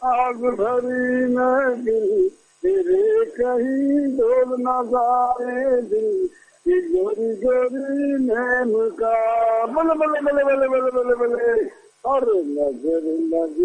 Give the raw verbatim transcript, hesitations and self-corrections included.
आग भरी न दिल तेरे कहीं डोल न जाए दिल की गोरी गोरी नैन का बले बले बले बले बले बले बले और नजर लगी